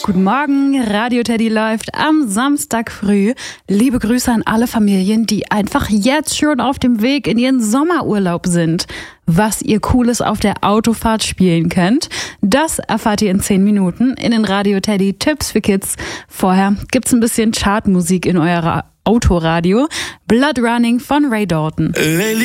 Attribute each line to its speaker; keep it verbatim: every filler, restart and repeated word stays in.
Speaker 1: Guten Morgen, Radio Teddy läuft am Samstag früh. Liebe Grüße an alle Familien, die einfach jetzt schon auf dem Weg in ihren Sommerurlaub sind. Was ihr Cooles auf der Autofahrt spielen könnt, das erfahrt ihr in zehn Minuten in den Radio Teddy Tipps für Kids. Vorher gibt's ein bisschen Chartmusik in eurer Autoradio. Blood Running von Ray Dalton.